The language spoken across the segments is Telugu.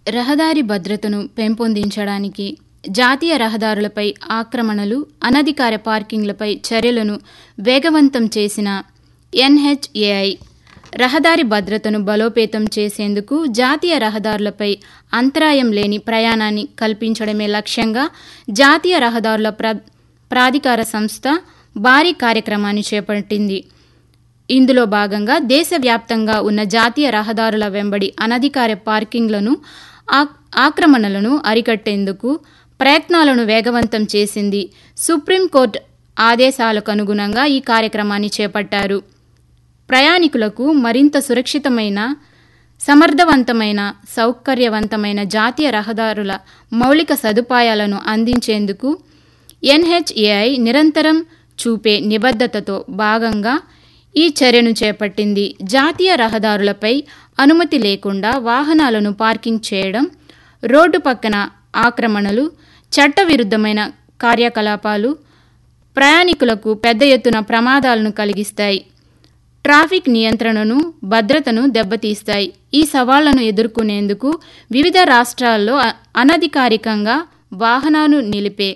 రహదారి భద్రతను పెంపొందించడానికి జాతీయ రహదారులపై ఆక్రమణలు, అనధికార పార్కింగ్లపై చర్యలను వేగవంతం చేసిన ఎన్హెచ్ఏఐ రహదారి భద్రతను బలోపేతం చేసేందుకు జాతీయ రహదారులపై అంతరాయం లేని ప్రయాణాన్ని కల్పించడమే లక్ష్యంగా జాతీయ రహదారుల ప్రాధికార సంస్థ భారీ కార్యక్రమాన్ని చేపట్టింది. ఇందులో భాగంగా దేశవ్యాప్తంగా ఉన్న జాతీయ రహదారుల వెంబడి అనధికార పార్కింగ్లను, ఆక్రమణలను అరికట్టేందుకు ప్రయత్నాలను వేగవంతం చేసింది. సుప్రీంకోర్టు ఆదేశాలకు అనుగుణంగా ఈ కార్యక్రమాన్ని చేపట్టారు. ప్రయాణికులకు మరింత సురక్షితమైన, సమర్థవంతమైన, సౌకర్యవంతమైన జాతీయ రహదారుల మౌలిక సదుపాయాలను అందించేందుకు ఎన్హెచ్ఏఐ నిరంతరం చూపే నిబద్ధతతో భాగంగా ఈ చర్యను చేపట్టింది. జాతీయ రహదారులపై అనుమతి లేకుండా వాహనాలను పార్కింగ్ చేయడం, రోడ్డు పక్కన ఆక్రమణలు, చట్టవిరుద్ధమైన కార్యకలాపాలు ప్రయాణికులకు పెద్ద ఎత్తున ప్రమాదాలను కలిగిస్తాయి, ట్రాఫిక్ నియంత్రణను, భద్రతను దెబ్బతీస్తాయి. ఈ సవాళ్లను ఎదుర్కొనేందుకు వివిధ రాష్ట్రాల్లో అనధికారికంగా వాహనాలు నిలిపే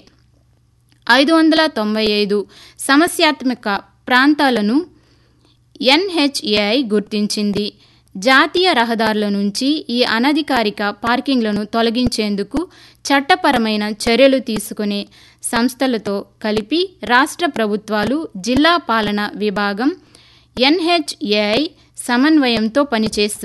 595 సమస్యాత్మక ప్రాంతాలను ఎన్హెచ్ఏఐ గుర్తించింది. జాతీయ రహదారుల నుంచి ఈ అనధికారిక పార్కింగ్లను తొలగించేందుకు చట్టపరమైన చర్యలు తీసుకునే సంస్థలతో కలిపి రాష్ట్ర ప్రభుత్వాలు, జిల్లా పాలనా విభాగం, ఎన్హెచ్ఏఐ సమన్వయంతో పనిచేస్తుంది.